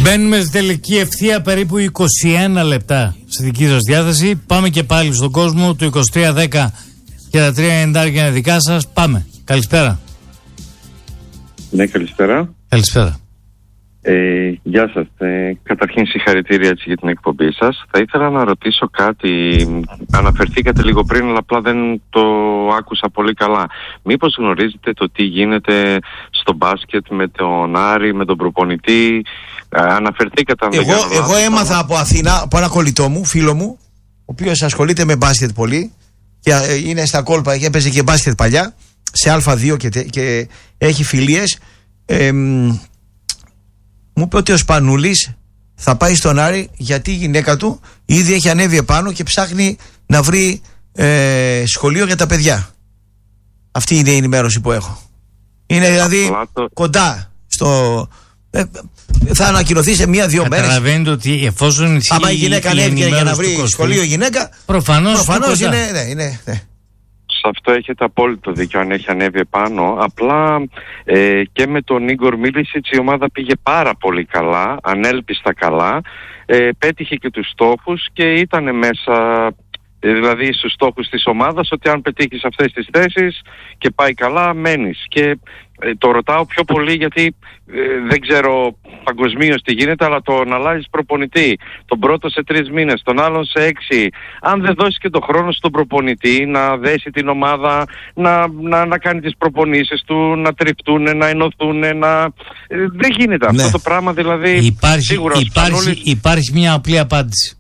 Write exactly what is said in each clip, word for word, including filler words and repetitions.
Μπαίνουμε στη τελική ευθεία, περίπου είκοσι ένα λεπτά στη δική σας διάθεση. Πάμε και πάλι στον κόσμο του είκοσι τρία δέκα και τα τρία ενενήντα είναι δικά σας. Πάμε. Καλησπέρα. Ναι, καλησπέρα. Καλησπέρα. Ε, γεια σας. Ε, καταρχήν συγχαρητήρια έτσι, για την εκπομπή σας. Θα ήθελα να ρωτήσω κάτι. Αναφερθήκατε λίγο πριν, αλλά απλά δεν το άκουσα πολύ καλά. Μήπως γνωρίζετε το τι γίνεται στο μπάσκετ με τον Άρη, με τον προπονητή? Ε, αναφερθήκατε... Αν εγώ, εγώ έμαθα από Αθήνα, από ένα κολλητό μου, φίλο μου, ο οποίος ασχολείται με μπάσκετ πολύ και είναι στα κόλπα, έπαιζε και μπάσκετ παλιά σε Α δύο και, και έχει φιλίες. Ε, μου είπε ότι ο Σπανούλης θα πάει στον Άρη γιατί η γυναίκα του ήδη έχει ανέβει επάνω και ψάχνει να βρει ε, σχολείο για τα παιδιά. Αυτή είναι η ενημέρωση που έχω. Είναι δηλαδή το... κοντά στο... Ε, θα ανακοινωθεί σε μία-δύο μέρες. Καταλαβαίνετε ότι εφόσον ισχύει. Άμα η γυναίκα ανέβηκε για να βρει σχολείο γυναίκα, προφανώς, προφανώς είναι, ναι, είναι, ναι. Σε αυτό έχετε απόλυτο δίκιο, αν έχει ανέβει επάνω. Απλά ε, και με τον Ίγκορ Μίλισιτς η ομάδα πήγε πάρα πολύ καλά, ανέλπιστα καλά. Ε, πέτυχε και τους στόχους και ήταν μέσα, ε, δηλαδή στους στόχους της ομάδας, ότι αν πετύχεις αυτές τις θέσεις και πάει καλά, μένεις. Και ε, το ρωτάω πιο πολύ γιατί ε, δεν ξέρω παγκοσμίως τι γίνεται, αλλά το να αλλάζεις προπονητή, τον πρώτο σε τρεις μήνες, τον άλλον σε έξι, αν δεν δώσεις και τον χρόνο στον προπονητή να δέσει την ομάδα, να, να, να κάνει τις προπονήσεις του, να τριφτούν, να ενωθούν, να... Ε, δεν γίνεται ναι. αυτό το πράγμα, δηλαδή υπάρχει, σίγουρα υπάρχει, Σπανούλης... υπάρχει μια απλή απάντηση.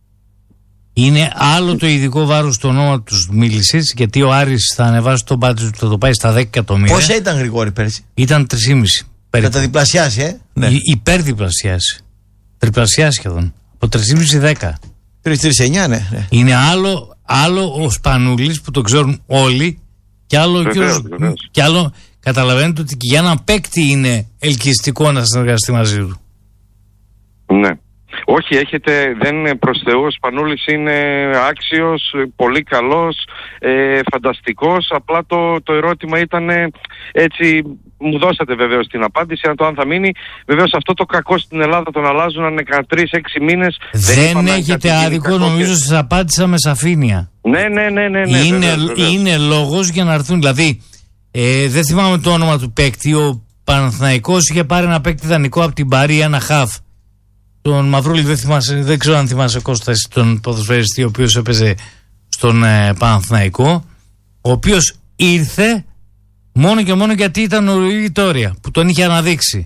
Είναι άλλο το ειδικό βάρος στο όνομα του Μίλισιτς, γιατί ο Άρης θα ανεβάσει τον μπάτζι του, θα το πάει στα δέκα εκατομμύρια. Πόσα ήταν, Γρηγόρη, πέρσι? Ήταν τρία κόμμα πέντε. Καταδιπλασιάσει, ε? Ναι. Υπερδιπλασιάσει. Τριπλασιάσει σχεδόν. Από τρία κόμμα πέντε δέκα. τρία τρία εννιά, ναι, ναι. Είναι άλλο, άλλο ο Σπανούλης που το ξέρουν όλοι, και άλλο, βεβαίως, και, βεβαίως. και άλλο καταλαβαίνετε ότι και για έναν παίκτη είναι ελκυστικό να συνεργαστεί μαζί του. Ναι. Όχι, έχετε, δεν είναι προς Θεού, ο Σπανούλης είναι άξιος, πολύ καλός, ε, φανταστικός. Απλά το, το ερώτημα ήταν έτσι, μου δώσατε βεβαίως την απάντηση, αν το αν θα μείνει. Βεβαίως αυτό το κακό στην Ελλάδα τον αλλάζουν αν είναι τρεις έξι μήνες. Δεν, δεν έχετε άδικο, νομίζω σας απάντησα με σαφήνεια. Ναι, ναι, ναι, ναι, ναι. Είναι, βεβαίως, βεβαίως. είναι λόγος για να έρθουν, δηλαδή ε, δεν θυμάμαι το όνομα του παίκτη, ο Παναθηναϊκός είχε πάρει ένα παίκτη δανεικό από την Παρί, ένα χαφ. Τον Μαυρούλη, δεν, θυμάσαι, δεν ξέρω αν θυμάσαι, Κώστα, τον ποδοσφαιριστή ο οποίος έπαιζε στον ε, Παναθηναϊκό, ο οποίος ήρθε μόνο και μόνο γιατί ήταν ο Βιτόρια που τον είχε αναδείξει.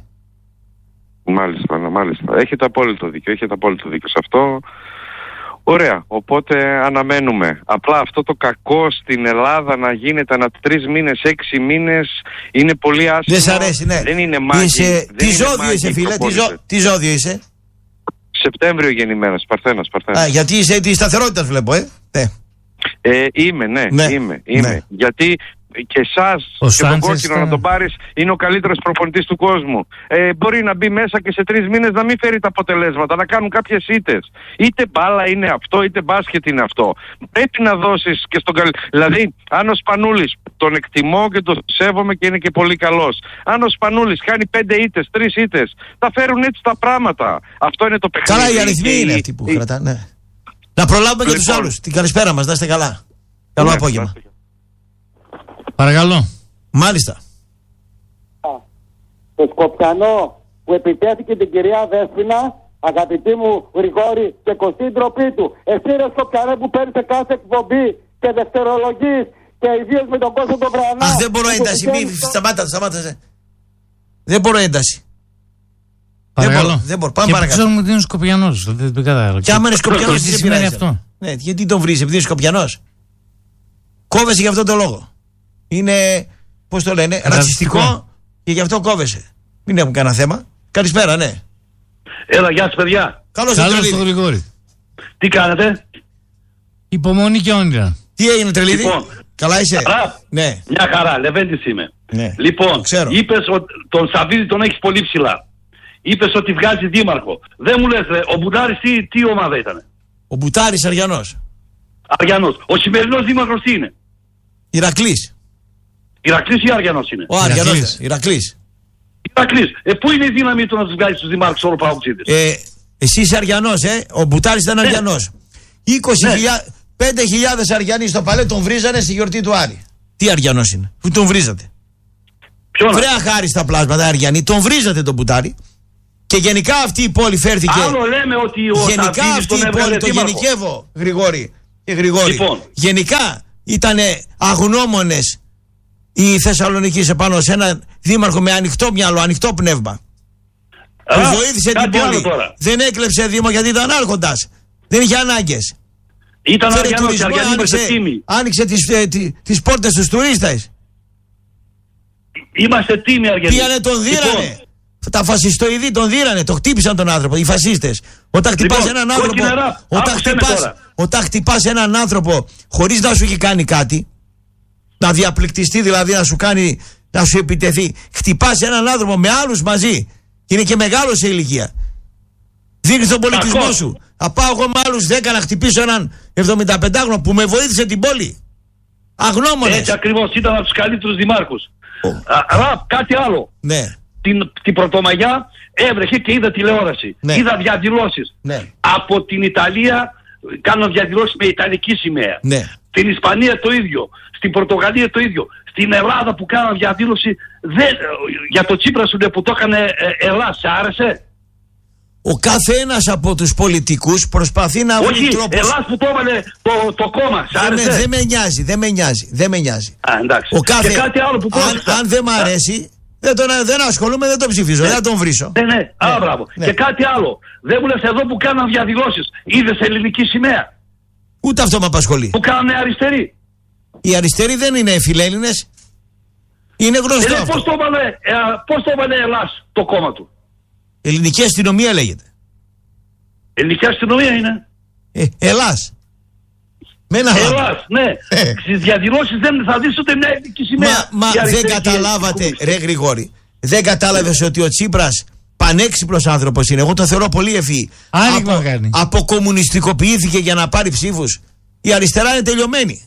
Μάλιστα, μάλιστα. Έχετε απόλυτο δίκιο, έχετε απόλυτο δίκιο σε αυτό. Ωραία, οπότε αναμένουμε. Απλά αυτό το κακό στην Ελλάδα να γίνεται ανά τρεις μήνες, έξι μήνες είναι πολύ άσχημο. Δεν σ' αρέσει, ναι. Δεν είναι μάγι. Είσαι... Τι ζώδιο είσαι, φίλε, τι, ζω... τι ζώδιο είσαι? Σεπτέμβριο γεννημένος, Παρθένος, Παρθένος. Α, γιατί είσαι τη σταθερότητα, βλέπω, ε. Ναι. Ε, είμαι, ναι, ναι. είμαι, είμαι. Ναι. Γιατί και εσάς και Σάντσες τον Κόκκινο θα... να τον πάρεις είναι ο καλύτερος προπονητής του κόσμου. Ε, μπορεί να μπει μέσα και σε τρεις μήνες να μην φέρει τα αποτελέσματα, να κάνουν κάποιες ήττες. Είτε μπάλα είναι αυτό, είτε μπάσκετ είναι αυτό. Πρέπει να δώσεις και στον καλύτερο. Δηλαδή, αν ο Σπανούλης, τον εκτιμώ και τον σέβομαι και είναι και πολύ καλός. Αν ο Σπανούλης κάνει πέντε ήττες, τρεις ήττες, θα φέρουν έτσι τα πράγματα. Αυτό είναι το παιχνίδι. Καλά, οι αριθμοί είναι αυτοί που η... κρατάνε. Ναι. Να προλάβουμε λοιπόν, και τους άλλους. Την καλησπέρα μας, να είστε καλά. Καλό ναι, απόγευμα. Παρακαλώ. Μάλιστα. Το Σκοπιανό που επιτέθηκε την κυρία Δέσποινα, αγαπητή μου Γρηγόρη, και κοστί ντροπή του. Εσύ ρε Σκοπιανό που παίρνει σε κάθε εκπομπή και δευτερολογείς και ιδίως με τον κόσμο τον Βρανά. Αχ, δεν μπορώ ένταση. Μη σταμάτα, σταμάτα. Δεν μπορώ ένταση. Παρακαλώ. Δεν μπορώ, δεν μπορώ. Πάμε και παρακάτω. ξέρουμε ότι είναι Σκοπιανός. Και άμα είναι Σκοπιανός, τι σημαίνει αυτό? Ναι, γιατί τον βρεις, επειδή είναι Σκοπιανός? Κόβεσαι για αυτόν τον λόγο. Είναι, πώς το λένε, ρατσιστικό, ρατσιστικό και γι' αυτό κόβεσαι. Μην έχουμε κανένα θέμα. Καλησπέρα, ναι. Έλα, γεια σας παιδιά. Καλώς Καλώς το Γρηγόρη. Τι κάνετε? Υπομονή και όνειρα. Τι έγινε, Τρελίδη? Λοιπόν, καλά είσαι? Χαρά. Ναι. Μια χαρά, Λεβέντης είμαι. Ναι. Λοιπόν, ξέρω. είπες ότι τον Σαββίδη τον έχεις πολύ ψηλά. Είπες ότι βγάζει δήμαρχο. Δεν μου λες, ρε, ο Μπουτάρης τι, τι ομάδα ήταν? Ο Μπουτάρης Αριανός. Αριανός. Ο σημερινός δήμαρχος τι είναι? Ηρακλής. Ηρακλής ή Αριανός είναι? Ο Αριανός. Ηρακλής. Ακρίς. Ε, πού είναι η δύναμη του να τους βγάλει στους δημάρχους όλο παγκοσμίως. Ε, εσύ είσαι Αριανός, ε. Ο Μπουτάρης ήταν Ναι. Αριανός. είκοσι χιλιάδες, πέντε χιλιάδες Αριανοί στο παλέ τον βρίζανε στη γιορτή του Άρη. Τι Αριανός είναι, που τον βρίζατε. Ποιον? Βρε αχάριστα πλάσματα Αριανοί, τον βρίζατε τον Μπουτάρη. Και γενικά αυτή η πόλη φέρθηκε. Άλλο λέμε ότι ο Γενικά Σαββίδης αυτή τον η έβγαλε πόλη, το δήμαρχο. γενικεύω, Γρηγόρη. Και Γρηγόρη. Λοιπόν. Γενικά ήταν αγνώμονες οι Θεσσαλονικοί σε πάνω σε ένα δήμαρχο με ανοιχτό μυαλό, ανοιχτό πνεύμα. Α, Που βοήθησε την κάτι άλλο πόλη. τώρα. Δεν έκλεψε δήμο γιατί ήταν άρχοντας. Δεν είχε ανάγκες. Ήταν Φέρε Αριανός, οι τουρισμό, Αριανοί είμαστε άνοιξε, τίμοι. άνοιξε τις, ε, τι- τις πόρτες στους τουρίστες. Είμαστε τίμοι Αριανοί. Πήγανε τον δίρανε. Λοιπόν, Τα φασιστοειδή τον δίρανε, το χτύπησαν τον άνθρωπο, οι φασίστες. Όταν χτυπάς Λοιπόν, έναν άνθρωπο, κόκκινα ραπ, όταν άκουσέ με χτυπάς, τώρα. όταν χτυπάς έναν άνθρωπο χωρίς να σου έχει κάνει κάτι, να διαπληκτιστεί δηλαδή, να σου κάνει, να σου επιτεθεί, χτυπάς έναν άνθρωπο με άλλους μαζί και είναι και μεγάλος σε ηλικία. Δίνεις τον πολιτισμό Κακός. σου. Θα πάω εγώ με άλλους δέκα να χτυπήσω έναν εβδομηνταπεντάχρονο που με βοήθησε την πόλη. Αγνώμονες. έτσι ακριβώς ήταν από τους καλύτερους δημάρχους. Ο. Α, Ραπ, κάτι άλλο. Ναι, Την, την Πρωτομαγιά έβρεχε και είδα τηλεόραση. Ναι. Είδα διαδηλώσεις. ναι, Από την Ιταλία κάνουν διαδηλώσεις με Ιταλική σημαία. ναι. Στην Ισπανία το ίδιο. Στην Πορτογαλία το ίδιο. Στην Ελλάδα που κάναν διαδήλωση δεν, για το Τσίπρα σου λέει που το έκανε ε, Ελλάς, σε άρεσε? Ο κάθε ένας από τους πολιτικούς προσπαθεί να βρει Όχι, τρόπους. Ελλάς που το έβαλε το, το κόμμα, σε Δεν με, άρεσε? δεν με νοιάζει, δεν με νοιάζει, δεν με νοιάζει. Α, εντάξει. Ο κάθε, Και κάτι άλλο που αν, πρόσεξα. αν δεν μ' αρέσει, δεν, τον, δεν ασχολούμαι, δεν τον ψηφίζω, δεν θα τον βρίσω. Ναι, ναι, α, μπράβο. ναι. Και κάτι άλλο. Δεν μου λες εδώ που κάναν διαδηλώσεις, είδες ελληνική σημαία? Ούτε αυτό με απασχολεί. Που κάνανε αριστεροί. Οι αριστεροί δεν είναι φιλέλληνες. Είναι γνωστό Ε, αυτό. πώς το έβαλε, ε, πώς το έβαλε Ελλάς το κόμμα του? Ελληνική αστυνομία λέγεται. Ελληνική αστυνομία είναι. Ε, Ελλάς. Με ένα γάμα. Ελλάς, ναι. Ε. Στις διαδηλώσεις δεν θα δεις ούτε μια ελληνική σημαία. Μα, μα Η δεν αριστερή καταλάβατε, και η ρε Γρηγόρη, δεν κατάλαβες ότι ο Τσίπρας πανέξυπνος άνθρωπος είναι. Εγώ τον θεωρώ πολύ ευφυή. Άνοιγμα Απο, κάνει. αποκομμουνιστικοποιήθηκε για να πάρει ψήφους. Η αριστερά είναι τελειωμένη.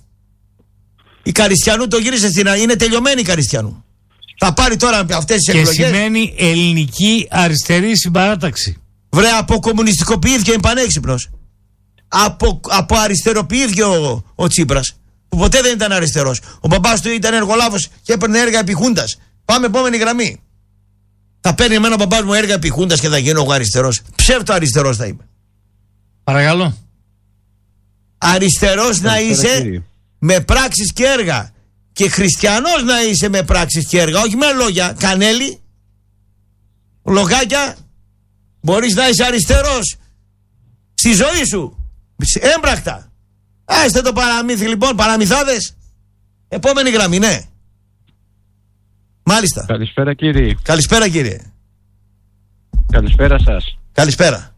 Η Καριστιανού το γύρισε στην. Είναι τελειωμένη η Καριστιανού. Θα πάρει τώρα αυτές τις Και εκλογές. σημαίνει ελληνική αριστερή συμπαράταξη. Βρε, αποκομμουνιστικοποιήθηκε, είναι πανέξυπνος. Απο, αποαριστεροποιήθηκε ο, ο Τσίπρας. Που ποτέ δεν ήταν αριστερός. Ο μπαμπάς του ήταν εργολάβος και έπαιρνε έργα επί Χούντας. Πάμε επόμενη γραμμή. Θα παίρνει εμένα ο μπαμπάς μου έργα επί Χούντας και θα γίνω εγώ αριστερός. Ψεύτο αριστερός θα είμαι. Παρακαλώ. Αριστερός να είσαι κύριε. με πράξεις και έργα. Και χριστιανός να είσαι με πράξεις και έργα. Όχι με λόγια. Κανέλη. Λογάκια. Μπορείς να είσαι αριστερός στη ζωή σου. Έμπρακτα. Άστε το παραμύθι λοιπόν, παραμυθάδες. Επόμενη γραμμή, ναι. Μάλιστα. Καλησπέρα κύριε. Καλησπέρα κύριε. Καλησπέρα σας. Καλησπέρα.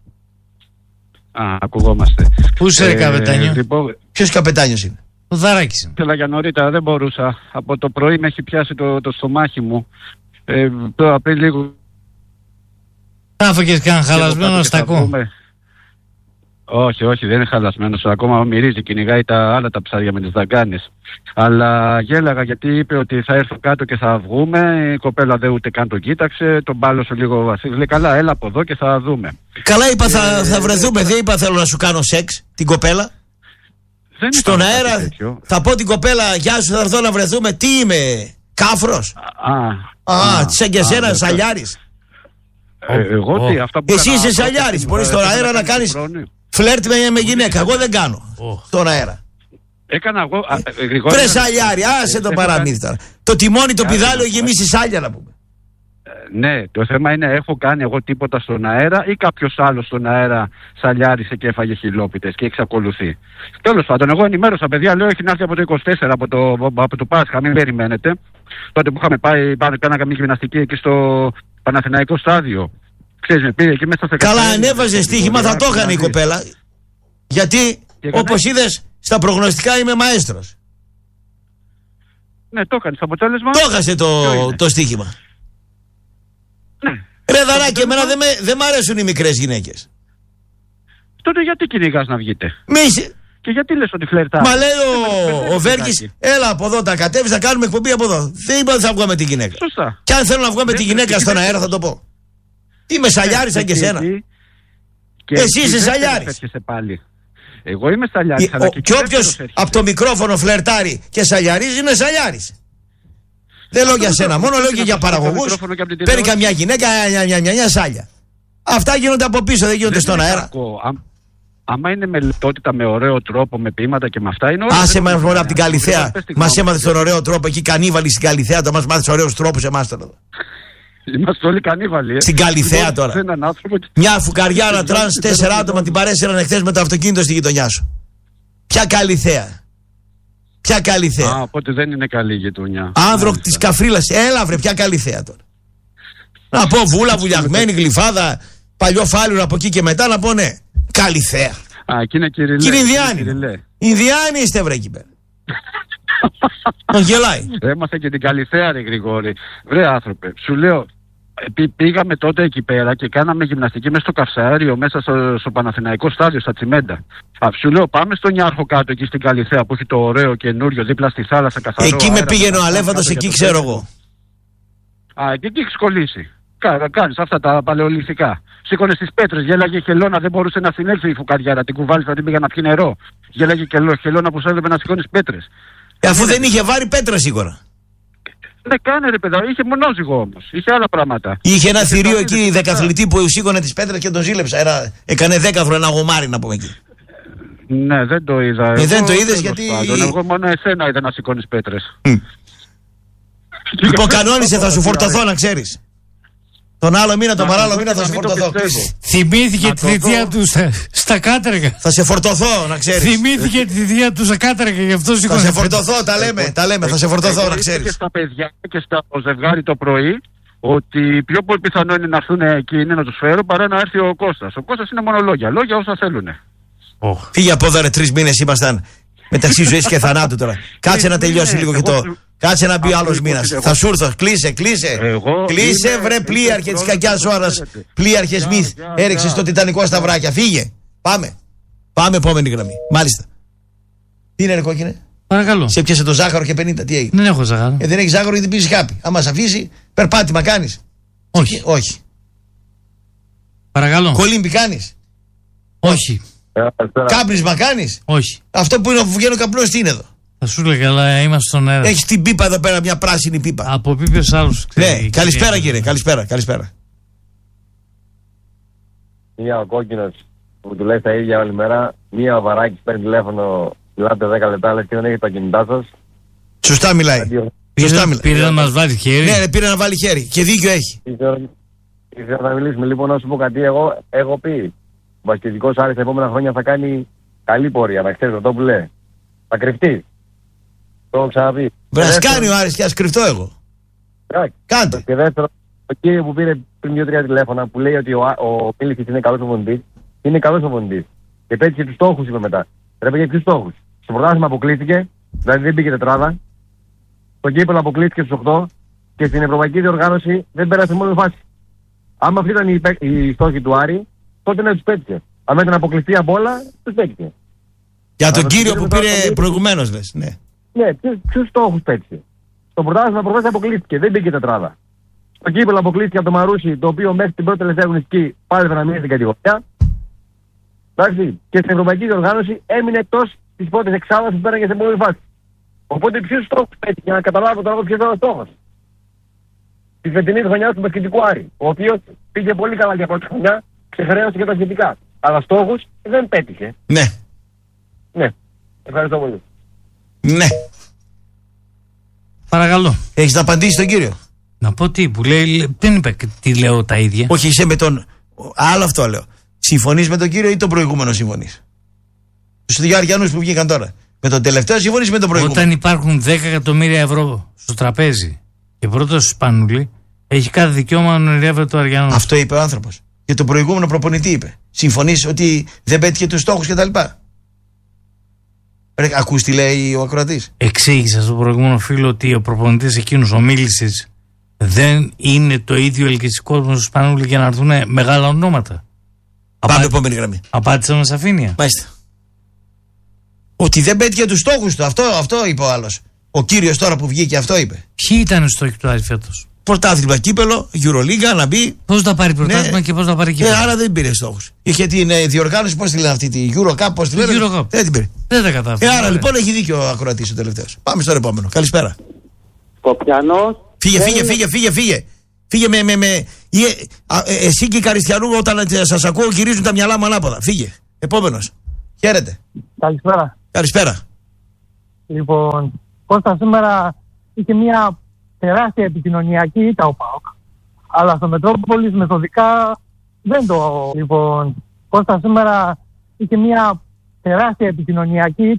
Α, ακουγόμαστε. Πού είσαι, ρε καπετάνιο? Λοιπόν, Ποιος καπετάνιος είναι? Ο Δαράκης. ήθελα για νωρίτερα, δεν μπορούσα. Από το πρωί με έχει πιάσει το, το στομάχι μου. Ε, τώρα πριν λίγο... Θα φάγες κανένα χαλασμένο και θα αστακό? πούμε. Όχι, όχι, δεν είναι χαλασμένος. Ακόμα μυρίζει, κυνηγάει τα άλλα τα ψάρια με τις δαγκάνες. Αλλά γέλαγα γιατί είπε ότι θα έρθω κάτω και θα βγούμε. Η κοπέλα δεν ούτε καν τον κοίταξε. Τον μπάλωσε λίγο ο Βασίλης. Λέει καλά, έλα από εδώ και θα δούμε. Καλά είπα θα, Ε, θα βρεθούμε. Δεν είπα θέλω να σου κάνω σεξ. Την κοπέλα. Δεν Στον είπα κάτι αέρα τέτοιο. θα πω την κοπέλα γεια σου θα έρθω να βρεθούμε. Τι είμαι, κάφρος? Α, Α, σαν και α, εσένα δεν- σαλιάρης. Ε, εγώ τι, αυτά που Εσύ έκανα είσαι πρώτα σαλιάρης. στην Μπορείς Ιβραία, στον αέρα έκανα να κάνεις χρόνιο. φλερτ με, με γυναίκα. Εγώ δεν κάνω. Ω. Στον αέρα. Έκανα εγώ. α, ε, Γρηγόρη, Βρε να- σαλιάρη, άσε ε, το έχω παραμύθι τώρα. Το τιμόνι το Κάνε πιδάλιο το, γεμίσει σάλια να πούμε. κάνει- Ναι, το θέμα είναι έχω κάνει εγώ τίποτα στον αέρα ή κάποιος άλλος στον αέρα σαλιάρισε και έφαγε χιλόπιτες και εξακολουθεί. Τέλος πάντων, εγώ ενημέρωσα παιδιά, λέω έχει να έρθει από το είκοσι τέσσερα από το, από το Πάσχα, μην περιμένετε. Τότε που είχαμε πάει, πάμε, κάναμε μια γυμναστική εκεί στο Παναθηναϊκό στάδιο. Ξέρεις, με πήγε εκεί μέσα στα Καλά, δεκαεπτά, ανέβαζε στοίχημα, θα το έκανε η κοπέλα. Γιατί, έκανε. όπως είδες, στα προγνωστικά είμαι μαέστρος. Ναι, το έκανε. Το αποτέλεσμα. Το έχασε Ποιο το, είναι? το στοίχημα. Ναι. Ρε Δαράκη, εμένα δεν με, δεν μ' αρέσουν οι μικρές γυναίκες. Τότε γιατί κυνηγάς να βγείτε? Μη, είσαι- Και γιατί λες ότι φλερτάρει? Μα λέει ο, ο Βέρκης, έλα από εδώ, τα κατέβεις, θα κάνουμε εκπομπή από εδώ. Δεν είπα ότι θα βγω με τη γυναίκα. Σωστά. Και αν θέλω να βγω με τη γυναίκα στον αέρα, θα το πω. Τι με σαλιάρης σαν και εσένα. Εσύ είσαι σαλιάρης. Εγώ είμαι σαλιάρης. Και, και όποιος από το μικρόφωνο φλερτάρει και σαλιαρίζει είναι σαλιάρης. Δεν λέω για σένα, μόνο λέω και για παραγωγούς. Παίρνει καμιά γυναίκα, μια σάλια. Αυτά γίνονται από πίσω, δεν γίνονται στον αέρα. Άμα είναι με λεπτότητα, με ωραίο τρόπο, με ποίηματα και με αυτά είναι όλα. Άσε μας μόνο από την Καλιθέα. Μας έμαθες τον ωραίο τρόπο. Εκεί κανίβαλοι στην Καλιθέα. Το μας μάθεις ωραίους τρόπους εμάς τώρα. Είμαστε όλοι κανίβαλοι. Ε. Στην Καλιθέα τώρα. Μια φουκαριάρα τρανς, τέσσερα άτομα την παρέσυραν εχθές με το αυτοκίνητο στη γειτονιά σου. Ποια Καλιθέα? Ποια Καλιθέα? Α, οπότε δεν είναι καλή η γειτονιά. Άνδρο της Καφρίλας. Έλα βρε, ποια Καλιθέα τώρα? Να πω Βούλα, Βουλιαγμένη, Γλυφάδα, Παλιό Φάλιρο από εκεί και μετά να πω ναι. Καλιθέα. Α, εκεί είναι Κυριλέ. Κύριε Ινδιάνη. Ινδιάνη είστε βρε εκεί πέρα. Τον γελάει. Έμαθα και την Καλιθέα, ρε Γρηγόρη. Βρε άνθρωπε, σου λέω, πήγαμε τότε εκεί πέρα και κάναμε γυμναστική μέσα στο καυσαέριο, μέσα στο, στο Παναθηναϊκό στάδιο, στα Τσιμέντα. Α, σου λέω, πάμε στον Ιάρχο κάτω εκεί στην Καλιθέα που έχει το ωραίο καινούριο δίπλα στη θάλασσα καθαρό. Εκεί με πήγαινε ο Αλέφαντος, εκεί ξέρω εγώ. Α, και εκεί έχει κολλήσει. Κάνεις αυτά τα παλαιολιθικά. Σήκωνε στις πέτρες, γέλαγε χελώνα, δεν μπορούσε να συνέλθει η φουκαριάρα. Την κουβάλισα, την πήγα να πιει νερό. Γέλαγε χελώνα που σου έδευε να σηκώνει πέτρες. Ε, αφού δεν είχε βάρη πέτρα σίγουρα. Ναι, κάνε ρε παιδά, είχε μονόζυγο όμως. Είχε άλλα πράγματα. Είχε ένα θηρίο εκεί, δεκαθλητή που σήκωνε τις πέτρες και τον ζήλεψα. Ένα, έκανε δέκαθρο, ένα γομάρι να πούμε εκεί. Ναι, δεν το είδα. Ε, εγώ, δεν το είδες γιατί. Πάντων, εγώ μόνο εσένα είδα να σηκώνεις πέτρες. Λοιπόν, κανόνισε, θα σου φορτωθώ να ξέρεις. Τον άλλο μήνα, τον παράλληλο μήνα θα σε φορτωθώ. Θυμήθηκε τη θητεία του στα κάτεργα. Θα σε φορτωθώ, να ξέρεις. Θυμήθηκε τη θητεία του στα κάτεργα, γι' αυτό σηκώνει. Θα σε φορτωθώ, τα λέμε, τα λέμε, θα σε φορτωθώ, να ξέρεις. Και στα παιδιά και στο ζευγάρι το πρωί ότι πιο πολύ πιθανό είναι να έρθουν εκείνοι να τους φέρω παρά να έρθει ο Κώστας. Ο Κώστας είναι μόνο λόγια, λόγια όσα θέλουν. Φύγε από εδώ, ρε, τρεις μήνες ήμασταν μεταξύ ζωής και θανάτου τώρα. Κάτσε να τελειώσει λίγο και το. Κάτσε να μπει άλλος μήνας. Θα σου έρθω. Κλείσε, κλείσε. Εγώ κλείσε, είμαι... βρε πλοίαρχε τη κακιά ώρα. Πλοίαρχε Σμιθ. Έριξε στο τιτανικό στα βράκια. Φύγε. Πάμε. Πάμε, επόμενη γραμμή. Μάλιστα. Τι είναι, ρε κόκκινε? Παρακαλώ. Σε πιάσε το ζάχαρο και πενήντα. Τι έγινε? Δεν έχω ζάχαρο. Ε, δεν έχει ζάχαρο γιατί πίνεις χάπι. Άμα σε αφήσει, περπάτημα κάνεις. Όχι. Όχι. Παρακαλώ. Κολύμπι κάνεις. Όχι. Κάπνισμα κάνεις. Όχι. Αυτό που είναι που βγαίνει ο καπνός τι είναι εδώ? Θα σου λέγα, αλλά είμαστε στον αέρα. Έχει την πίπα εδώ πέρα, μια πράσινη πίπα. Από ποιος άλλος ξέρει. Ναι, καλησπέρα κύριε, καλησπέρα, καλησπέρα. Μία ο κόκκινος που του λέει τα ίδια όλη μέρα. Μία ο Βαράκης παίρνει τηλέφωνο, μιλάτε δέκα λεπτά, λες και δεν έχει τα κινητά σας. Σωστά μιλάει. Πήρε, Σωστά μιλάει. πήρε να μας βάλει χέρι. Ναι, ναι, πήρε να βάλει χέρι. Και δίκιο έχει. Ήθελα να μιλήσουμε λοιπόν, να σου πω κάτι. Εγώ έχω πει. Ο μπασκετικός Άρης τα επόμενα χρόνια θα κάνει καλή πορεία. Να ξέρετε αυτό που λέει. Θα κρυφτεί. Το έχω ξαναπεί. Βρας κάνει ο Άρης και ας κρυφτώ εγώ. Κάντε. Και δεύτερο, ο κύριο που πήρε πριν δύο-τρία τηλέφωνα που λέει ότι ο, ο Μίλικης είναι καλός προπονητής. Είναι καλός προπονητής. Και πέτυχε τους στόχους, είπε μετά. Πρέπει για ποιους στόχους? Στο πρωτάθλημα αποκλείστηκε, δηλαδή δεν πήγε τετράδα. Στο κύπελλο αποκλείστηκε στους οκτώ. Και στην ευρωπαϊκή διοργάνωση δεν πέρασε μόνο φάση. Άμα αυτή ήταν η, η στόχη του Άρη, τότε να τους πέτυχε. Αν ήταν αποκλειστεί από όλα, τους πέτυχε. Για τον κύριο που πήρε προηγουμένως λες, ναι. Ναι, ποιους στόχους πέτυχε? Στο πρωτάθλημα προχθές αποκλείστηκε, δεν πήγε τετράδα. Στο κύπελλο αποκλείστηκε από το Μαρούσι, το οποίο μέχρι την πρώτη τελευταία αγωνιστική πάλευε να μείνει στην κατηγορία. Εντάξει, και στην ευρωπαϊκή διοργάνωση έμεινε εκτός της πρώτης εξάδας που πέραγε σε πολλή φάση. Οπότε ποιους στόχους πέτυχε, για να καταλάβω τώρα ποιος ήταν ο στόχος τη φετινή χρονιά του μπασκετικού Άρη, ο οποίος πήγε πολύ καλά για πρώτη χρονιά, ξεχρέωσε και τα σχετικά. Αλλά στόχους δεν πέτυχε. Ναι. Ναι. Ευχαριστώ πολύ. Ναι. Παρακαλώ. Έχεις να απαντήσει τον κύριο? Να πω τι που λέει, δεν είπε τι λέω τα ίδια. Όχι, είσαι με τον. Άλλο αυτό λέω. Συμφωνείς με τον κύριο ή τον προηγούμενο συμφωνείς? Στους δύο Αριανούς που βγήκαν τώρα. Με τον τελευταίο συμφωνείς με τον προηγούμενο? Όταν υπάρχουν δέκα εκατομμύρια ευρώ στο τραπέζι και πρώτος Σπανούλη, έχει κάθε δικαίωμα να ονειρεύεται το Αριανό. Αυτό είπε ο άνθρωπος. Και τον προηγούμενο προπονητή είπε. Συμφωνείς ότι δεν πέτυχε τους στόχους κτλ? Ακούς τι λέει ο ακροατής? Εξήγησα στον προηγούμενο φίλο ότι ο προπονητής εκείνος, ο Μίλησης, δεν είναι το ίδιο ελκυστικό με του Σπανούλη για να έρθουν μεγάλα ονόματα. Πάμε Απά... επόμενη γραμμή. Απάντησα με σαφήνεια. Μάλιστα. Ότι δεν πέτυχε τους στόχους του. Αυτό, αυτό είπε ο άλλος. Ο κύριος τώρα που βγήκε, αυτό είπε. Ποιοι ήταν οι στόχοι του Άρη φέτος? Πρωτάθλημα, κύπελο, Euroliga, να μπει. Πώς θα πάρει πρωτάθλημα Ναι. και πώς θα πάρει κύπελο? Ε, άρα δεν πήρε στόχους. Είχε την ε, διοργάνωση, πώς τη λένε αυτή, τη Eurocup, πώς τη λένε. Eurocup. Δεν την πήρε. Δεν τα Ε, κατάφερε. άρα λοιπόν έχει δίκιο ο ακροατής ο τελευταίος. Πάμε στο επόμενο. Καλησπέρα. Σκοπιανός. Φύγε, δεν φύγε, είναι- φύγε, φύγε, φύγε. Φύγε με. με, με... Ε, α, ε, εσύ και οι Καριστιανού, όταν ε, σας ακούω, γυρίζουν τα μυαλά μου ανάποδα. Φύγε. Επόμενος. Χαίρετε. Καλησπέρα. Καλησπέρα. Λοιπόν, Κώστα, σήμερα είχε μια τεράστια επικοινωνιακή ήττα ο ΠΑΟΚ. Αλλά στο Μετρόπολης μεθοδικά δεν το. Λοιπόν, Κώστα, σήμερα είχε μια τεράστια επικοινωνιακή ήττα.